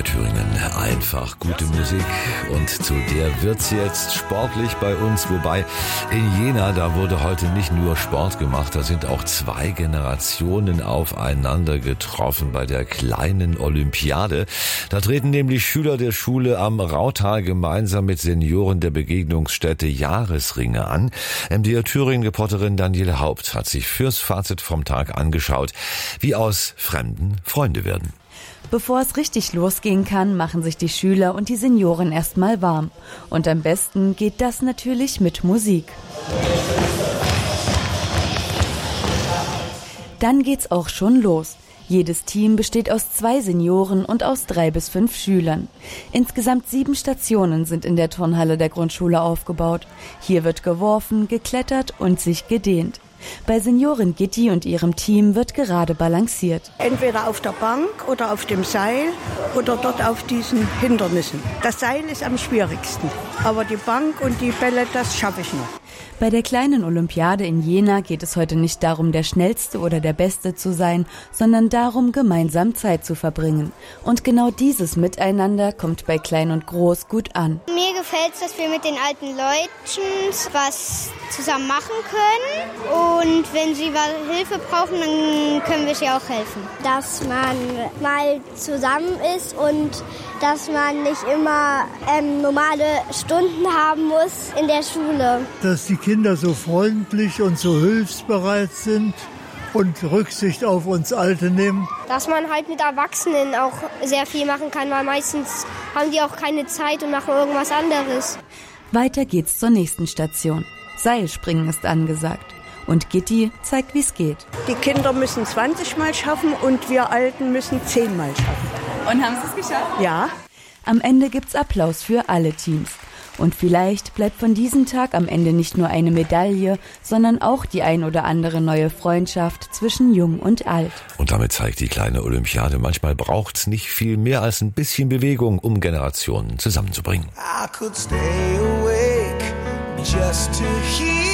Thüringen. Einfach gute Musik und zu der wird's jetzt sportlich bei uns. Wobei in Jena, da wurde heute nicht nur Sport gemacht, da sind auch zwei Generationen aufeinander getroffen bei der kleinen Olympiade. Da treten nämlich Schüler der Schule am Rautal gemeinsam mit Senioren der Begegnungsstätte Jahresringe an. MDR Thüringen-Reporterin Daniele Haupt hat sich fürs Fazit vom Tag angeschaut, wie aus Fremden Freunde werden. Bevor es richtig losgehen kann, machen sich die Schüler und die Senioren erstmal warm. Und am besten geht das natürlich mit Musik. Dann geht's auch schon los. Jedes Team besteht aus 2 Senioren und aus 3 bis 5 Schülern. Insgesamt 7 Stationen sind in der Turnhalle der Grundschule aufgebaut. Hier wird geworfen, geklettert und sich gedehnt. Bei Seniorin Gitti und ihrem Team wird gerade balanciert. Entweder auf der Bank oder auf dem Seil oder dort auf diesen Hindernissen. Das Seil ist am schwierigsten, aber die Bank und die Bälle, das schaffe ich noch. Bei der kleinen Olympiade in Jena geht es heute nicht darum, der Schnellste oder der Beste zu sein, sondern darum, gemeinsam Zeit zu verbringen. Und genau dieses Miteinander kommt bei Klein und Groß gut an. Mir gefällt es, dass wir mit den alten Leuten was zusammen machen können. Und wenn sie Hilfe brauchen, dann können wir sie auch helfen. Dass man mal zusammen ist und dass man nicht immer normale Stunden haben muss in der Schule. Dass die Kinder so freundlich und so hilfsbereit sind und Rücksicht auf uns Alte nehmen. Dass man halt mit Erwachsenen auch sehr viel machen kann, weil meistens haben die auch keine Zeit und machen irgendwas anderes. Weiter geht's zur nächsten Station. Seilspringen ist angesagt. Und Gitti zeigt, wie's geht. Die Kinder müssen 20 Mal schaffen und wir Alten müssen 10 Mal schaffen. Und haben Sie es geschafft? Ja. Am Ende gibt's Applaus für alle Teams. Und vielleicht bleibt von diesem Tag am Ende nicht nur eine Medaille, sondern auch die ein oder andere neue Freundschaft zwischen Jung und Alt. Und damit zeigt die kleine Olympiade, manchmal braucht's nicht viel mehr als ein bisschen Bewegung, um Generationen zusammenzubringen. I could stay awake just to hear